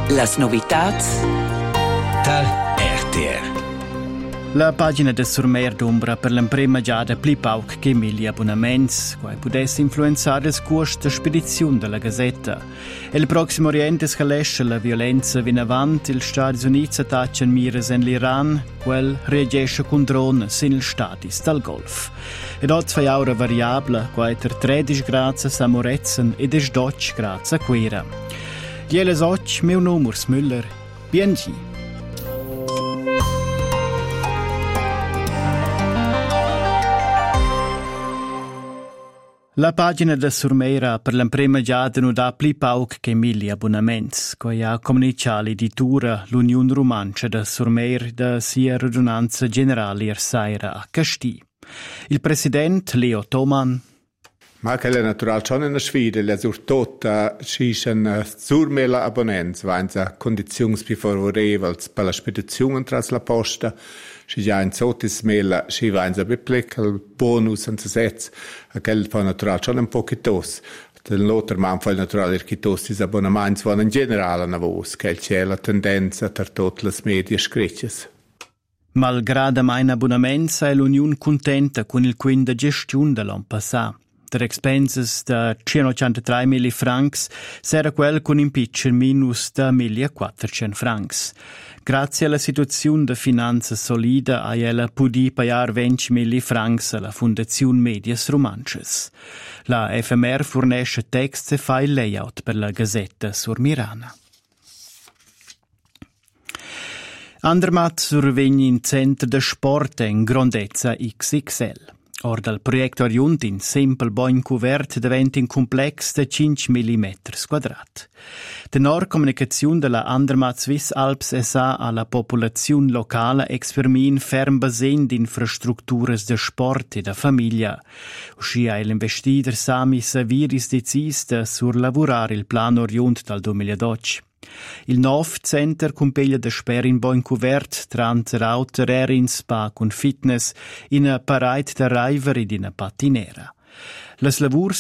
Las novitats tal RTR. La pagina del Surmer d'Umbra per l'emprema giada pli pauc che 1000 abbonaments, quai pudesse influenzare il costo de spedizione della Gazzetta. E il Proximo Oriente scalesce la violenza vin avant, il Stati Uniti attacciano mires in l'Iran, quel reagisce con drone sin il Stati dal Golf. Ed oggi fai aura variabile, quai ter 13 gradi a Moretzen e 12 gradi a Quera. Gieles oggi, meu numero Müller, BNG. La pagina de Surmeira per l'emprema giada non dà pli pauc che 1000 abbonaments, coi ha comunicato l'editura l'Unione Romancia de Surmeir de sia radunanza generale Ersaira a Castì. Il presidente Leo Thoman. Ma che è naturale, c'è una sfida, le surtota ci sono Surmeira abbonaments, vanno condizioni più favorevoli per la spedizione tra la posta. Si già in sotis mela si va in biblica il bonus in setz a quel fa natural schon un pochitos del loter man fa natural erchitos dis abbonaments van in generale na vos che c'è la tendenza per tutte le medie scricces. Malgrado mein abbonaments è l'Unione contenta con il quin de gestione dell'anno passato. Der expenses da 183.000 francs sarà quel con impiccio minus da 1.400 francs. Grazie alla situazione di finanza solida ha ella pudi pagare 20.000 francs alla Fondazione Medias Romanches. La FMR fornisce text e fa il layout per la Gazzetta Surmirana. Andermatt survegni in centro de sport in grandezza XXL. Or dal progetto Oriunt in semple boin cuvert diventa in complex de 5 mm quadrat. Tenor comunicazione della Andermatt Swiss Alps SA alla popolazione locale expermin ferm basen di infrastrutture de sport e da famiglia. Usci ha l'investider Sami Saviris decis de surlavorare il plan Oriunt dal 2012. Il nuovo center compeglia de sper in boin cuvert, trans router in spa con fitness, in a parade de river ed in a patinera. Las lavurs